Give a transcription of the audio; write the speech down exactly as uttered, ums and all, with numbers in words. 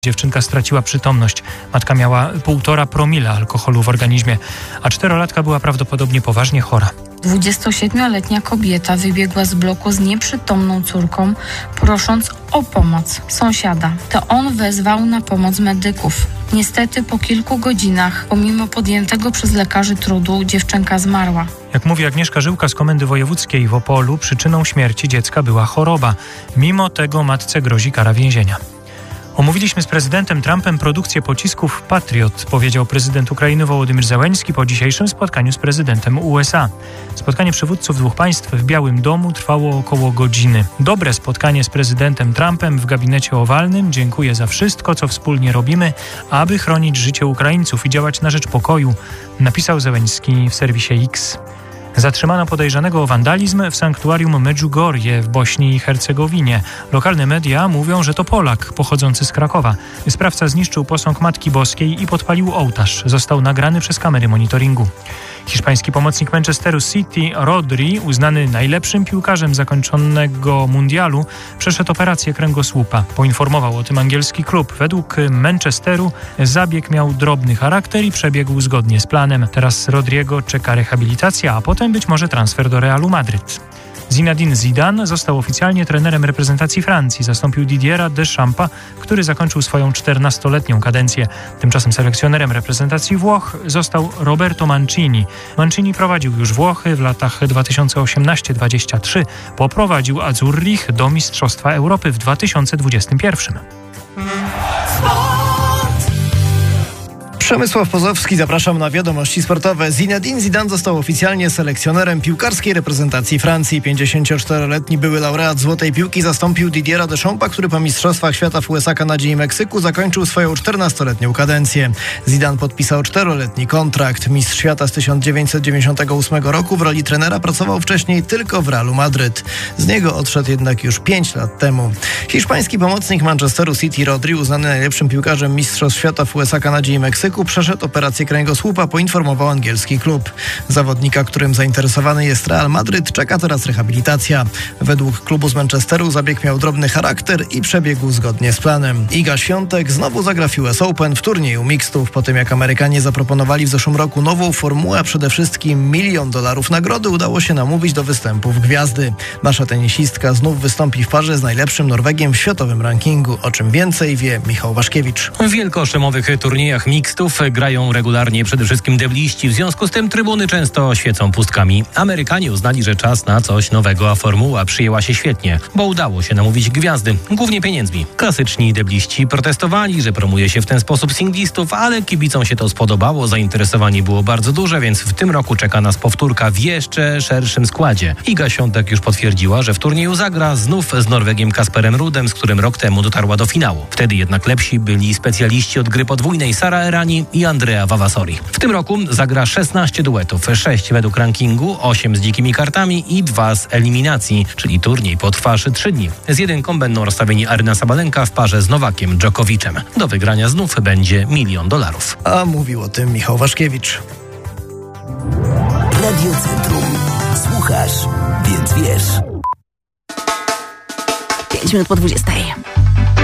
Dziewczynka straciła przytomność. Matka miała półtora promila alkoholu w organizmie, a czterolatka była prawdopodobnie poważnie chora. dwudziestosiedmioletnia kobieta wybiegła z bloku z nieprzytomną córką, prosząc o pomoc sąsiada. To on wezwał na pomoc medyków. Niestety po kilku godzinach, pomimo podjętego przez lekarzy trudu, dziewczynka zmarła. Jak mówi Agnieszka Żyłka z Komendy Wojewódzkiej w Opolu, przyczyną śmierci dziecka była choroba. Mimo tego matce grozi kara więzienia. Omówiliśmy z prezydentem Trumpem produkcję pocisków Patriot, powiedział prezydent Ukrainy Wołodymyr Zełenski po dzisiejszym spotkaniu z prezydentem U S A. Spotkanie przywódców dwóch państw w Białym Domu trwało około godziny. Dobre spotkanie z prezydentem Trumpem w gabinecie owalnym. Dziękuję za wszystko, co wspólnie robimy, aby chronić życie Ukraińców i działać na rzecz pokoju, napisał Zełenski w serwisie X. Zatrzymano podejrzanego o wandalizm w sanktuarium Medjugorje w Bośni i Hercegowinie. Lokalne media mówią, że to Polak pochodzący z Krakowa. Sprawca zniszczył posąg Matki Boskiej i podpalił ołtarz. Został nagrany przez kamery monitoringu. Hiszpański pomocnik Manchesteru City Rodri, uznany najlepszym piłkarzem zakończonego mundialu, przeszedł operację kręgosłupa. Poinformował o tym angielski klub. Według Manchesteru zabieg miał drobny charakter i przebiegł zgodnie z planem. Teraz Rodriego czeka rehabilitacja, a potem być może transfer do Realu Madryt. Zinedine Zidane został oficjalnie trenerem reprezentacji Francji. Zastąpił Didiera Deschampa, który zakończył swoją czternastoletnią kadencję. Tymczasem selekcjonerem reprezentacji Włoch został Roberto Mancini. Mancini prowadził już Włochy w latach dwa tysiące osiemnasty dwadzieścia trzy. Poprowadził Azzurrich do Mistrzostwa Europy w dwa tysiące dwudziestym pierwszym. Przemysław Pozowski, zapraszam na wiadomości sportowe. Zinedine Zidane został oficjalnie selekcjonerem piłkarskiej reprezentacji Francji. pięćdziesięcioczteroletni były laureat Złotej Piłki zastąpił Didiera Deschampa, który po Mistrzostwach Świata w U S A, Kanadzie i Meksyku zakończył swoją czternastoletnią kadencję. Zidane podpisał czteroletni kontrakt. Mistrz świata z tysiąc dziewięćset dziewięćdziesiątego ósmego roku w roli trenera pracował wcześniej tylko w Realu Madryt. Z niego odszedł jednak już pięć lat temu. Hiszpański pomocnik Manchesteru City Rodri, uznany najlepszym piłkarzem Mistrzostw Świata w U S A, Kanadzie i Meksyku, przeszedł operację kręgosłupa, poinformował angielski klub. Zawodnika, którym zainteresowany jest Real Madryt, czeka teraz rehabilitacja. Według klubu z Manchesteru zabieg miał drobny charakter i przebiegł zgodnie z planem. Iga Świątek znowu zagra w U S Open w turnieju mixtów. Po tym jak Amerykanie zaproponowali w zeszłym roku nową formułę, a przede wszystkim milion dolarów nagrody, udało się namówić do występów gwiazdy. Nasza tenisistka znów wystąpi w parze z najlepszym Norwegiem w światowym rankingu. O czym więcej wie Michał Waszkiewicz. W wielkoszemowych turniejach mixtów grają regularnie przede wszystkim debliści. W związku z tym trybuny często świecą pustkami. Amerykanie uznali, że czas na coś nowego, a formuła przyjęła się świetnie, bo udało się namówić gwiazdy, głównie pieniędzmi. Klasyczni debliści protestowali, że promuje się w ten sposób singlistów, ale kibicom się to spodobało, zainteresowanie było bardzo duże, więc w tym roku czeka nas powtórka w jeszcze szerszym składzie. Iga Świątek już potwierdziła, że w turnieju zagra znów z Norwegiem Kasperem Rudem, z którym rok temu dotarła do finału. Wtedy jednak lepsi byli specjaliści od gry podwójnej Sara Errani i Andrea Vavasori. W tym roku zagra szesnaście duetów, sześć według rankingu, osiem z dzikimi kartami i dwa z eliminacji, czyli turniej potrwa aż trzy dni. Z jedynką będą rozstawieni Aryna Sabalenka w parze z Nowakiem Dżokowiczem. Do wygrania znów będzie milion dolarów. A mówił o tym Michał Waszkiewicz. Radio Centrum. Słuchasz, więc wiesz. Pięć minut po dwudziestej.